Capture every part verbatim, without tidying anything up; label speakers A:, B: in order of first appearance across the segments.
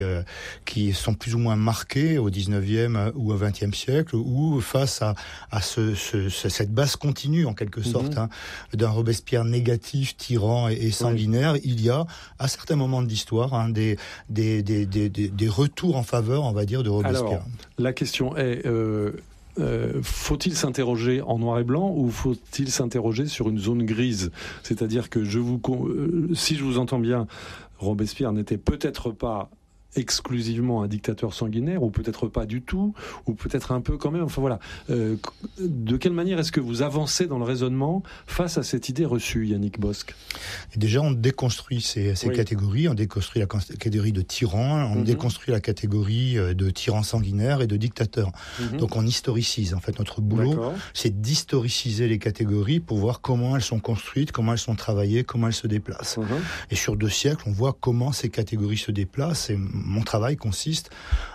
A: euh, qui sont plus ou moins marqués au dix-neuvième ou au vingtième siècle, où face à, à ce, ce, cette base continue en quelque sorte, mmh. hein, d'un Robespierre négatif, tyran et, et sanguinaire, oui. il y a à certains moments de l'histoire hein, des, des, des, des, des, des retours en faveur, on va dire, de Robespierre.
B: Alors, la question est... Euh... Euh, faut-il s'interroger en noir et blanc ou faut-il s'interroger sur une zone grise ? C'est-à-dire que je vous, euh, si je vous entends bien, Robespierre n'était peut-être pas exclusivement un dictateur sanguinaire, ou peut-être pas du tout, ou peut-être un peu quand même. Enfin voilà. Euh, de quelle manière est-ce que vous avancez dans le raisonnement face à cette idée reçue, Yannick Bosc ?
A: Et déjà, on déconstruit ces, ces oui. catégories. On déconstruit la catégorie de tyran, on mm-hmm. déconstruit la catégorie de tyran sanguinaire et de dictateur. Mm-hmm. Donc on historicise. En fait, notre boulot, D'accord. c'est d'historiciser les catégories pour voir comment elles sont construites, comment elles sont travaillées, comment elles se déplacent. Mm-hmm. Et sur deux siècles, on voit comment ces catégories se déplacent. Et mon travail consiste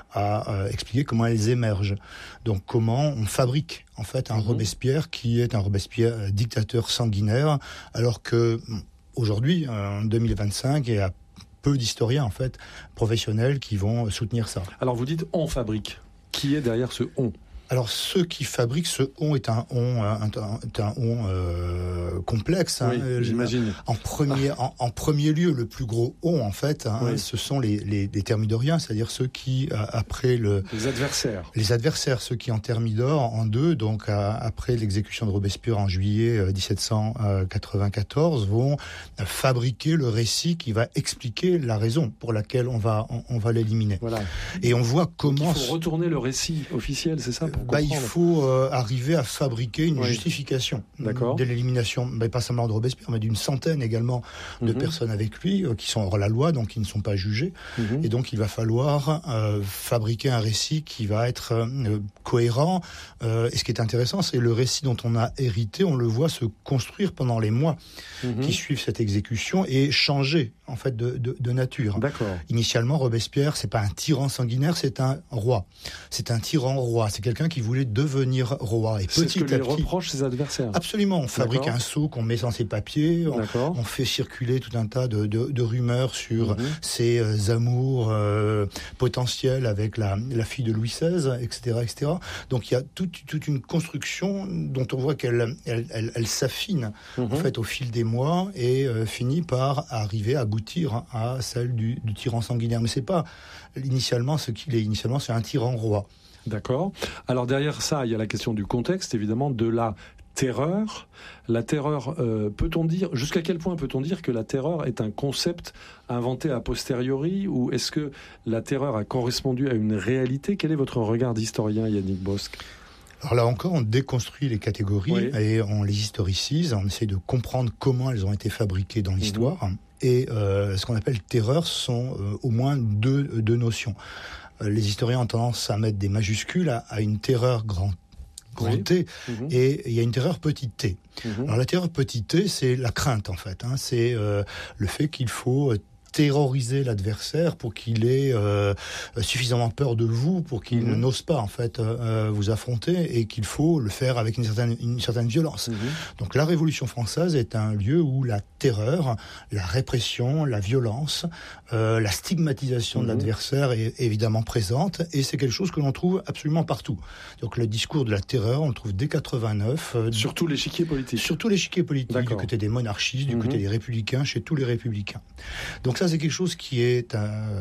A: à euh, expliquer comment elles émergent. Donc comment on fabrique en fait un mmh. Robespierre qui est un Robespierre euh, dictateur sanguinaire, alors que aujourd'hui, en deux mille vingt-cinq, il y a peu d'historiens en fait professionnels qui vont soutenir ça.
B: Alors vous dites on fabrique. Qui est derrière ce on ?
A: Alors, ceux qui fabriquent ce on est un on, un, un, un on euh, complexe.
B: Oui,
A: hein.
B: J'imagine.
A: En premier, en, en premier lieu, le plus gros on, en fait, hein, oui. ce sont les, les, les thermidoriens, c'est-à-dire ceux qui, après le...
B: Les adversaires.
A: Les adversaires, ceux qui en thermidorent en deux, donc à, après l'exécution de Robespierre en juillet euh, dix-sept cent quatre-vingt-quatorze, vont fabriquer le récit qui va expliquer la raison pour laquelle on va, on, on va l'éliminer.
B: Voilà.
A: Et on voit comment...
B: Donc il faut retourner le récit officiel, c'est ça ?
A: Bah, il faut euh, arriver à fabriquer une oui. justification
B: D'accord.
A: de l'élimination, bah, pas seulement de Robespierre, mais d'une centaine également de mm-hmm. personnes avec lui, euh, qui sont hors la loi, donc qui ne sont pas jugées. Mm-hmm. Et donc il va falloir euh, fabriquer un récit qui va être euh, cohérent. Euh, et ce qui est intéressant, c'est le récit dont on a hérité, on le voit se construire pendant les mois mm-hmm. qui suivent cette exécution et changer en fait de, de, de nature.
B: D'accord.
A: Initialement, Robespierre, c'est pas un tyran sanguinaire, c'est un roi. C'est un tyran roi. C'est quelqu'un qui voulait devenir roi. Et
B: c'est
A: petit
B: ce que
A: à
B: lui
A: petit,
B: reprochent ses adversaires.
A: Absolument. On fabrique
B: D'accord.
A: un sceau qu'on met dans ses papiers. On, on fait circuler tout un tas de, de, de rumeurs sur mm-hmm. ses euh, amours euh, potentiels avec la, la fille de Louis seize, et cetera, et cetera. Donc il y a toute, toute une construction dont on voit qu'elle elle, elle, elle s'affine mm-hmm. en fait au fil des mois et euh, finit par arriver à aboutir à celle du, du tyran sanguinaire. Mais c'est pas initialement ce qu'il est. Initialement, c'est un tyran roi.
B: D'accord. Alors derrière ça, il y a la question du contexte, évidemment, de la terreur. La terreur, euh, peut-on dire, jusqu'à quel point peut-on dire que la terreur est un concept inventé a posteriori, ou est-ce que la terreur a correspondu à une réalité ? Quel est votre regard d'historien, Yannick Bosc ?
A: Alors là encore, on déconstruit les catégories oui. et on les historicise, on essaie de comprendre comment elles ont été fabriquées dans l'histoire. Mmh. Et euh, ce qu'on appelle terreur sont euh, au moins deux, deux notions. Euh, les historiens ont tendance à mettre des majuscules à, à une terreur grand, grand oui. T, mmh. et il y a une terreur petit t. Mmh. Alors la terreur petit t, c'est la crainte en fait. Hein, c'est euh, le fait qu'il faut terroriser l'adversaire pour qu'il ait euh, suffisamment peur de vous, pour qu'il mmh. n'ose pas en fait euh, vous affronter, et qu'il faut le faire avec une certaine, une certaine violence. Mmh. Donc la Révolution française est un lieu où la terreur, la répression, la violence, euh, la stigmatisation mmh. de l'adversaire est évidemment présente, et c'est quelque chose que l'on trouve absolument partout. Donc le discours de la terreur, on le trouve dès quatre-vingt-neuf. Euh,
B: sur tout l'échiquier politique.
A: Sur tout l'échiquier politique, D'accord. du côté des monarchistes, du mmh. côté des républicains, chez tous les républicains. Donc ça, c'est quelque chose qui est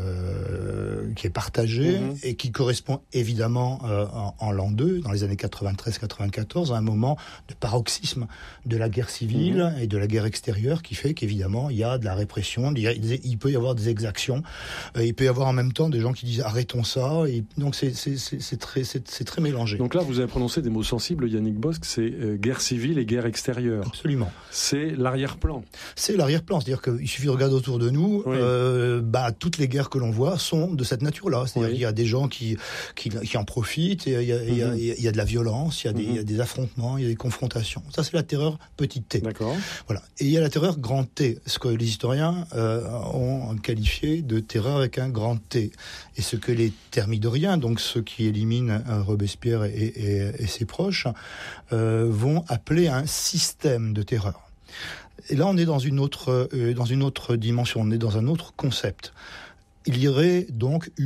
A: euh, qui est partagé mmh. et qui correspond évidemment euh, en, en l'an deux, dans les années quatre-vingt-treize quatre-vingt-quatorze, à un moment de paroxysme de la guerre civile mmh. et de la guerre extérieure, qui fait qu'évidemment il y a de la répression, il, y a, il peut y avoir des exactions, euh, il peut y avoir en même temps des gens qui disent arrêtons ça, et donc c'est, c'est, c'est, c'est, très, c'est, c'est très mélangé.
B: Donc là, vous avez prononcé des mots sensibles, Yannick Bosc, c'est euh, guerre civile et guerre extérieure.
A: Absolument.
B: C'est l'arrière-plan.
A: C'est l'arrière-plan, c'est-à-dire qu'il suffit de regarder autour de nous. Oui. Euh, bah, toutes les guerres que l'on voit sont de cette nature-là. C'est-à-dire qu'il oui. y a des gens qui, qui, qui en profitent, et il y a, mm-hmm. il y a, il y a de la violence, il y a, mm-hmm. des, il y a des affrontements, il y a des confrontations. Ça, c'est la terreur petite t.
B: D'accord.
A: Voilà. Et il y a la terreur grand T, ce que les historiens euh, ont qualifié de terreur avec un grand T. Et ce que les thermidoriens, donc ceux qui éliminent euh, Robespierre et, et, et ses proches, euh, vont appeler un système de terreur. Et là, on est dans une autre, euh, dans une autre dimension, on est dans un autre concept. il y aurait donc